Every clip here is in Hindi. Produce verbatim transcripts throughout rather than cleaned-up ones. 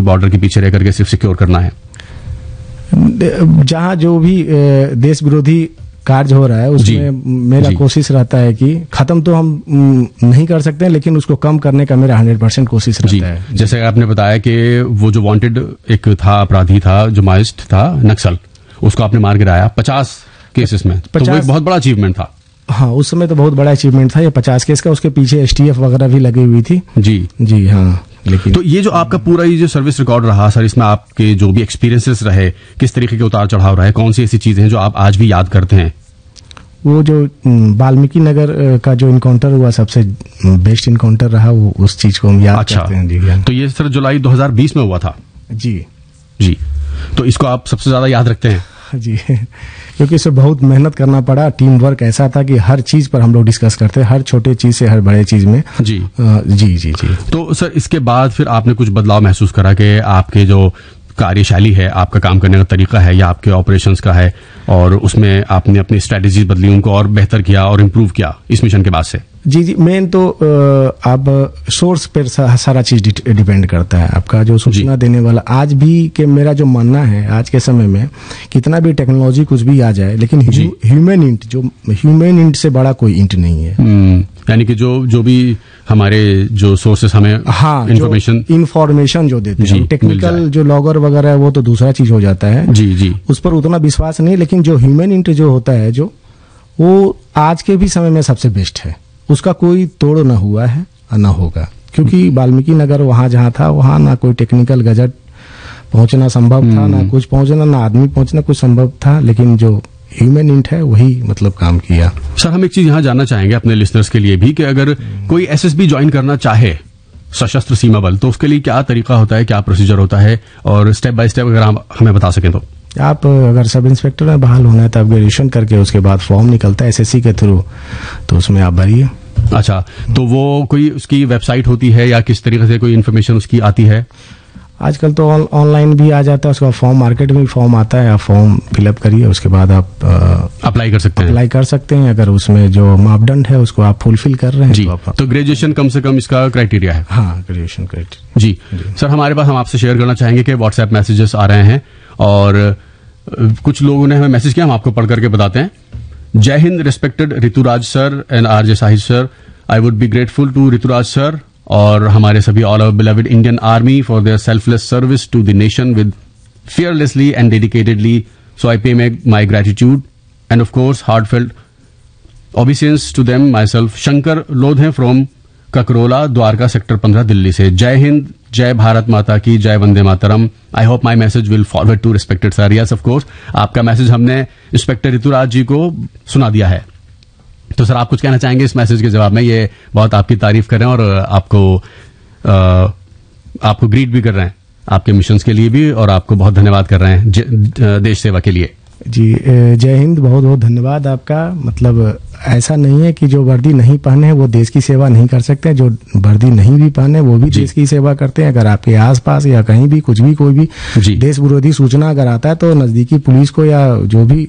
बॉर्डर के पीछे रह करके सिर्फ सिक्योर करना है? जहाँ जो भी देश विरोधी कार्य हो रहा है उसमें मेरा कोशिश रहता है कि खत्म तो हम नहीं कर सकते हैं, लेकिन उसको कम करने का मेरा हंड्रेड परसेंट कोशिश रहता है। जैसे आपने बताया कि वो जो वांटेड एक था, अपराधी था, जो माइस्ट था, नक्सल, उसको आपने मार गिराया पचास केसेस में, तो वो एक बहुत बड़ा अचीवमेंट था। हाँ, उस समय तो बहुत बड़ा अचीवमेंट था ये पचास केस का। उसके पीछे एसटीएफ वगैरह भी लगी हुई थी। जी जी हाँ। लेकिन तो ये जो आपका पूरा ये जो सर्विस रिकॉर्ड रहा सर, इसमें आपके जो भी एक्सपीरियंसेस रहे, किस तरीके के उतार चढ़ाव रहे, कौन सी ऐसी चीजें हैं जो आप आज भी याद करते हैं? वो जो वाल्मीकि नगर का जो इनकाउंटर हुआ सबसे बेस्ट इनकाउंटर रहा, वो उस चीज को हम याद अच्छा। करते हैं। जी तो ये सर जुलाई दो हज़ार बीस में हुआ था? जी जी। तो इसको आप सबसे ज्यादा याद रखते हैं? जी, क्योंकि इसमें बहुत मेहनत करना पड़ा। टीम वर्क ऐसा था कि हर चीज पर हम लोग डिस्कस करते हैं, हर छोटे चीज से हर बड़े चीज में। जी आ, जी जी जी। तो सर इसके बाद फिर आपने कुछ बदलाव महसूस करा कि आपके जो कार्यशैली है, आपका काम करने का तरीका है या आपके ऑपरेशंस का है, और उसमें आपने अपनी स्ट्रेटेजीज बदली, उनको और बेहतर किया और इम्प्रूव किया इस मिशन के बाद से? जी जी, मेन तो अब सोर्स पर सारा चीज डिपेंड करता है। आपका जो सूचना देने वाला, आज भी के मेरा जो मानना है आज के समय में, कितना भी टेक्नोलॉजी कुछ भी आ जाए, लेकिन ह्यूमन इंट, जो ह्यूमन इंट से बड़ा कोई इंट नहीं है। यानी कि जो जो भी हमारे जो सोर्सेस हमें हाँ इंफॉर्मेशन इंफॉर्मेशन जो देते हैं, टेक्निकल जो लॉगर वगैरह है वो तो दूसरा चीज हो जाता है। जी जी, उस पर उतना विश्वास नहीं, लेकिन जो ह्यूमन इंट जो होता है, जो वो आज के भी समय में सबसे बेस्ट है। उसका कोई तोड़ ना हुआ है और ना होगा, क्योंकि वाल्मीकि नगर वहां जहां था वहां ना कोई टेक्निकल गजट पहुंचना संभव था, ना कुछ पहुंचना, ना आदमी पहुंचना कुछ संभव था, लेकिन जो ह्यूमन इंट है वही मतलब काम किया। सर हम एक चीज यहाँ जानना चाहेंगे अपने लिसनर्स के लिए भी, कि अगर कोई एसएसबी ज्वाइन करना चाहे, सशस्त्र सीमा बल, तो उसके लिए क्या तरीका होता है, क्या प्रोसीजर होता है, और स्टेप बाय स्टेप अगर आप हमें बता सकें तो? आप अगर सब इंस्पेक्टर में बहाल होना है तो आप ग्रेजुएशन करके उसके बाद फॉर्म निकलता है एसएससी के थ्रू, तो उसमें आप भरिए। अच्छा, तो वो कोई उसकी वेबसाइट होती है या किस तरीके से कोई इन्फॉर्मेशन उसकी आती है? आजकल तो ऑनलाइन भी आ जाता है, उसका फॉर्म, मार्केट में फॉर्म आता है, आप फॉर्म फिलअप करिए, उसके बाद आप अप्लाई कर सकते हैं अप्लाई कर सकते हैं। अगर उसमें जो मापदंड है उसको आप फुलफिल कर रहे हैं जी, तो, तो ग्रेजुएशन कम से कम इसका क्राइटेरिया है? हाँ, ग्रेजुएशन क्राइटेरिया। जी, जी सर, हमारे पास हम आपसे शेयर करना चाहेंगे कि व्हाट्सएप मैसेजेस आ रहे हैं और कुछ लोगों ने हमें मैसेज किया, हम आपको पढ़ करके बताते हैं। जय Hind, respected Rituraj sir and RJ Shahid sir, I would be grateful to Rituraj sir और हमारे सभी all our beloved Indian army for their selfless service to the nation with fearlessly and dedicatedly, so I pay my, my gratitude and of course heartfelt obeisance to them myself. Shankar Lodhe from Kakrola, Dwarka sector पंद्रह, दिल्ली से। जय हिंद, जय भारत माता की, जय Vande Mataram. I hope my message will forward to respected sir. Yes of course, आपका मैसेज हमने इंस्पेक्टर ऋतुराज जी को सुना दिया है। तो सर आप कुछ कहना चाहेंगे इस मैसेज के जवाब में? ये बहुत आपकी तारीफ कर रहे हैं और आपको आ, आपको ग्रीट भी कर रहे हैं आपके मिशंस के लिए भी, और आपको बहुत धन्यवाद कर रहे हैं देश सेवा के लिए। जी, जय हिंद, बहुत बहुत धन्यवाद आपका। मतलब ऐसा नहीं है कि जो वर्दी नहीं पहने वो देश की सेवा नहीं कर सकते, जो वर्दी नहीं भी पहने वो भी देश की सेवा करते हैं। अगर आपके आसपास या कहीं भी कुछ भी कोई भी देश विरोधी सूचना अगर आता है तो नजदीकी पुलिस को या जो भी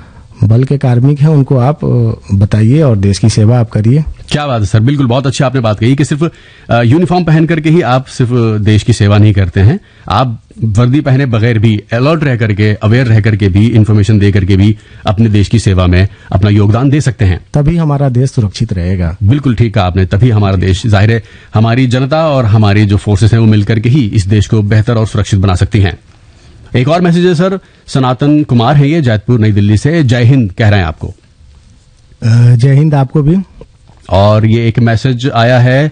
बल के कार्मिक हैं उनको आप बताइए और देश की सेवा आप करिए। क्या बात है सर, बिल्कुल बहुत अच्छी आपने बात कही कि सिर्फ यूनिफॉर्म पहन करके ही आप सिर्फ देश की सेवा नहीं करते हैं, आप वर्दी पहने बगैर भी अलर्ट रह करके, अवेयर रह करके भी, इंफॉर्मेशन दे करके भी अपने देश की सेवा में अपना योगदान दे सकते हैं। तभी हमारा देश सुरक्षित रहेगा। बिल्कुल ठीक कहा आपने, तभी हमारा देश, जाहिर है हमारी जनता और हमारी जो फोर्सेस हैं वो मिलकर के ही इस देश को बेहतर और सुरक्षित बना सकती हैं। एक और मैसेज है सर, सनातन कुमार है ये, जैतपुर नई दिल्ली से। जय हिंद कह रहे हैं आपको। जय हिंद आपको भी। और ये एक मैसेज आया है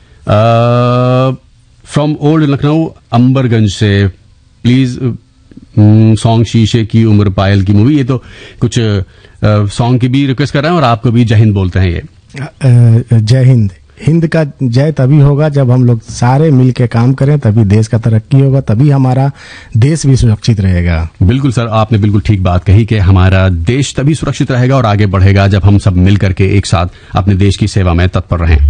फ्रॉम ओल्ड लखनऊ अंबरगंज से, प्लीज सॉन्ग शीशे की उम्र पायल की मूवी। ये तो कुछ सॉन्ग की भी रिक्वेस्ट कर रहे हैं और आपको भी जय हिंद बोलते हैं ये। जय हिंद, हिंद का जय तभी होगा जब हम लोग सारे मिल के काम करें, तभी देश का तरक्की होगा, तभी हमारा देश भी सुरक्षित रहेगा। बिल्कुल सर, आपने बिल्कुल ठीक बात कही कि हमारा देश तभी सुरक्षित रहेगा और आगे बढ़ेगा जब हम सब मिल करके एक साथ अपने देश की सेवा में तत्पर रहें।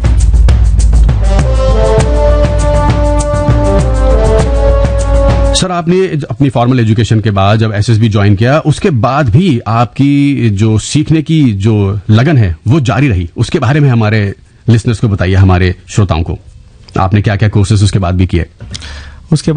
सर आपने अपनी फॉर्मल एजुकेशन के बाद जब एसएसबी ज्वाइन किया, उसके बाद भी आपकी जो सीखने की जो लगन है वो जारी रही, उसके बारे में हमारे लिसनर्स को बताइए, हमारे श्रोताओं को। आपने क्या क्या कोर्सेज उसके बाद भी किए? उसके